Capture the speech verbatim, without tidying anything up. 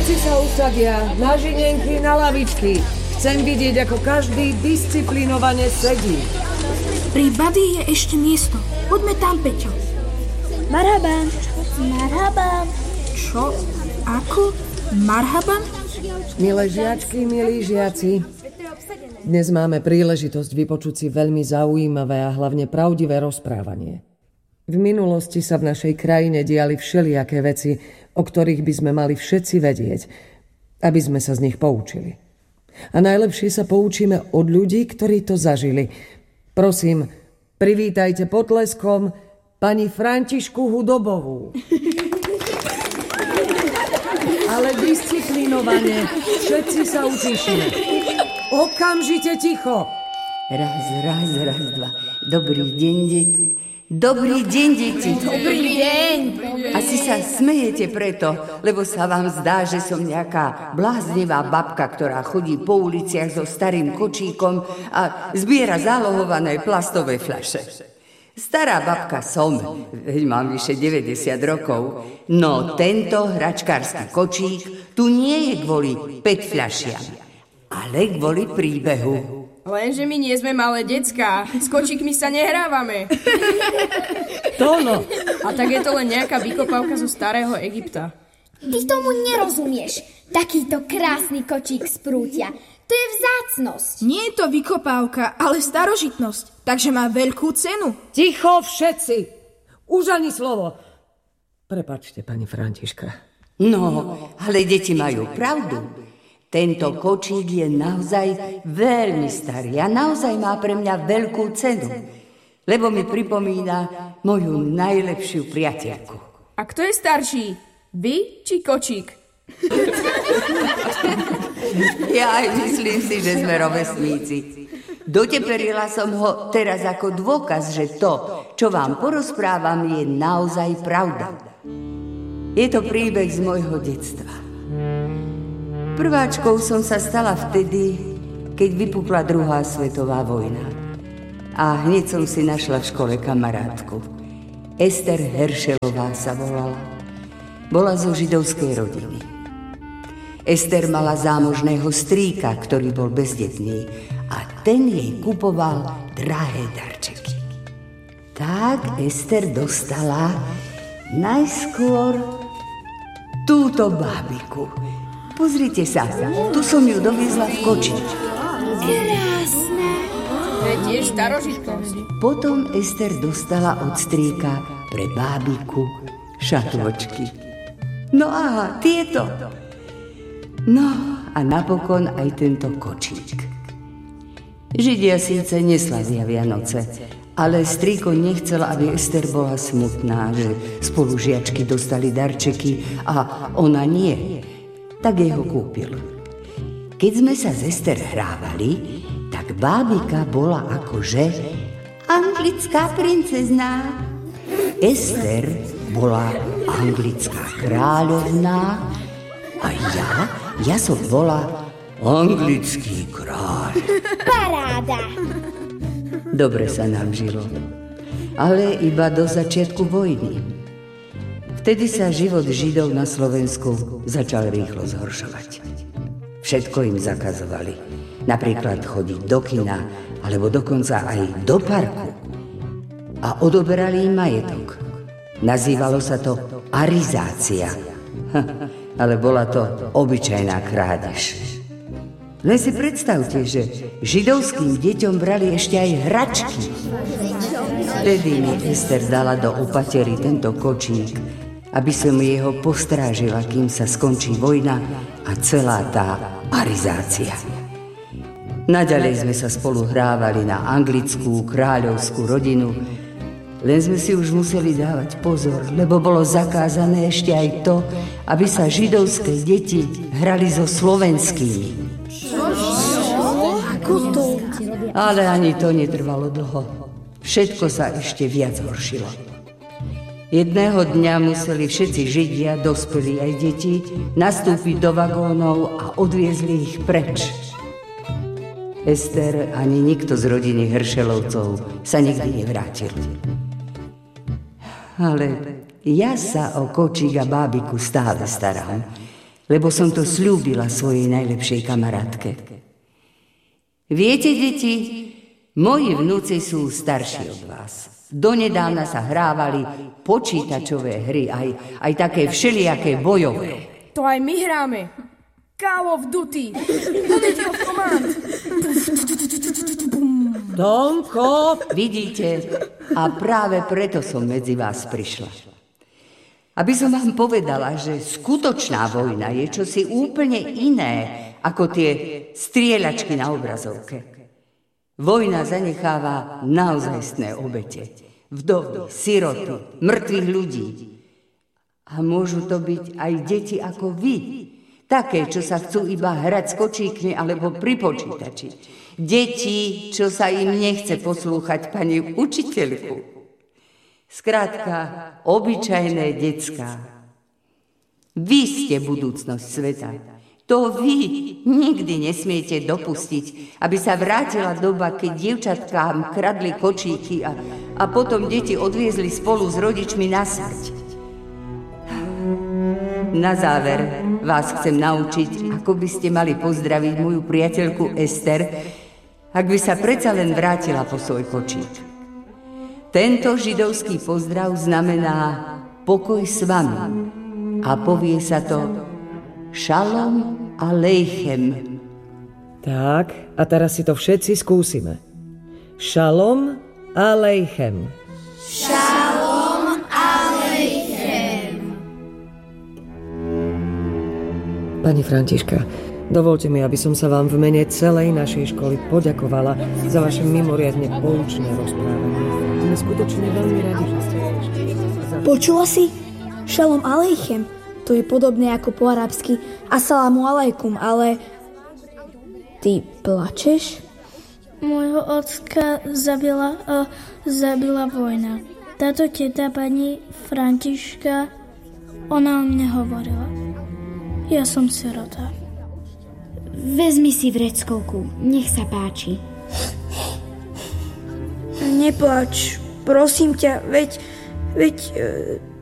Všetci sa usadia na žinenky, na lavičky. Chcem vidieť, ako každý disciplinovane sedí. Pri Buddy je ešte miesto. Poďme tam, Peťo. Marhaban. Marhaban. Čo? Ako? Marhaban? Milé žiačky, milí žiaci, dnes máme príležitosť vypočuť si veľmi zaujímavé a hlavne pravdivé rozprávanie. V minulosti sa v našej krajine diali všelijaké veci, o ktorých by sme mali všetci vedieť, aby sme sa z nich poučili. A najlepšie sa poučíme od ľudí, ktorí to zažili. Prosím, privítajte potleskom pani Františku Hudobovú. Ale disciplinovane, všetci sa utišíme. Okamžite ticho. Raz, raz, raz, dva. Dobrý deň, deti. Dobrý deň, deti. Dobrý deň. Asi sa smejete preto, lebo sa vám zdá, že som nejaká bláznivá babka, ktorá chodí po uliciach so starým kočíkom a zbiera zálohované plastové fľaše. Stará babka som, veď mám vyše deväťdesiat rokov, no tento hračkársky kočík tu nie je kvôli päť fľašiam, ale kvôli príbehu. Lenže my nie sme malé decká, s kočíkmi sa nehrávame. Tóno. A tak je to len nejaká vykopávka zo starého Egypta. Ty tomu nerozumieš. Takýto krásny kočík z prútia. To je vzácnosť. Nie je to vykopávka, ale starožitnosť, takže má veľkú cenu. Ticho všetci. Už ani slovo. Prepáčte, pani Františka. No, ale deti majú pravdu. Tento kočík je naozaj veľmi starý a naozaj má pre mňa veľkú cenu, lebo mi pripomína moju najlepšiu priateľku. A kto je starší? Vy či kočík? Ja aj myslím si, že sme rovesníci. Doteperila som ho teraz ako dôkaz, že to, čo vám porozprávam, je naozaj pravda. Je to príbeh z môjho detstva. Prváčkou som sa stala vtedy, keď vypukla druhá svetová vojna. A hneď som si našla v škole kamarátku. Ester Heršelová sa volala. Bola zo židovskej rodiny. Ester mala zámožného strýka, ktorý bol bezdetný, a ten jej kupoval drahé darčeky. Tak Ester dostala najskôr túto bábiku. Pozrite sa, tu som ju doviezla v kočíku. Krásne. To je tiež starožitnosť. Potom Ester dostala od strýka pre bábiku šatôčky. No a tieto. No a napokon aj tento kočík. Židia síce neslavia Vianoce, ale strýko nechcel, aby Ester bola smutná, že spolužiačky dostali darčeky a ona nie. Tak jej ho kúpil. Keď sme sa s Ester hrávali, tak bábika bola akože anglická princezná. Ester bola anglická kráľovná a ja, ja som bola anglický kráľ. Paráda. Dobre sa nám žilo, ale iba do začiatku vojny. Vtedy sa život Židov na Slovensku začal rýchlo zhoršovať. Všetko im zakazovali. Napríklad chodiť do kina, alebo dokonca aj do parku. A odoberali im majetok. Nazývalo sa to arizácia. Ale bola to obyčajná krádež. Len si predstavte, že židovským deťom brali ešte aj hračky. Vtedy mi Ester dala do opatery tento kočík, aby som jeho postrážila, kým sa skončí vojna a celá tá arizácia. Naďalej sme sa spolu hrávali na anglickú kráľovskú rodinu, len sme si už museli dávať pozor, lebo bolo zakázané ešte aj to, aby sa židovské deti hrali so slovenskými. Ako to? Ale ani to netrvalo dlho. Všetko sa ešte viac horšilo. Jedného dňa museli všetci Židia, dospelí aj deti, nastúpiť do vagónov a odviezli ich preč. Ester ani nikto z rodiny Heršelovcov sa nikdy nevrátil. Ale ja sa o kočík a bábiku stále starám. lebo som to sľúbila svojej najlepšej kamarátke. Viete, deti, moji vnúci sú starší od vás. Donedávna sa hrávali počítačové hry, aj, aj také všelijaké bojové. To aj my hráme. Call of Duty. Unity of Command. Tonko! Vidíte, a práve preto som medzi vás prišla. Aby som vám povedala, že skutočná vojna je čosi úplne iné ako tie strieľačky na obrazovke. Vojna zanecháva naozajstné obete. Vdovy, siroty, mŕtvych ľudí. A môžu to byť aj deti ako vy. Také, čo sa chcú iba hrať s kočíkmi alebo pri počítači. Deti, čo sa im nechce poslúchať pani učiteľku. Skrátka, obyčajné decká. Vy ste budúcnosť sveta. To vy nikdy nesmiete dopustiť, aby sa vrátila doba, keď dievčatkám kradli kočíky a, a potom deti odviezli spolu s rodičmi na smrť. Na záver vás chcem naučiť, ako by ste mali pozdraviť moju priateľku Ester, ak by sa predsa len vrátila po svoj kočík. Tento židovský pozdrav znamená pokoj s vami a povie sa to Šalom aleichem. Tak, a teraz si to všetci skúsime. Šalom aleichem. Šalom aleichem. Pani Františka, dovolte mi, aby som sa vám v mene celej našej školy poďakovala za vaše mimoriadne poučné rozprávanie. Sme skutočne veľmi radi, že ste... Počula si? Šalom aleichem. To je podobné ako po arabsky Assalamu alaikum, ale ty plačeš? Môjho ocka zabila, uh, zabila vojna. Táto teta pani Františka, ona o mne hovorila. Ja som sirota. Vezmi si vreckovku, nech sa páči. Neplač, prosím ťa, veď, veď... Uh,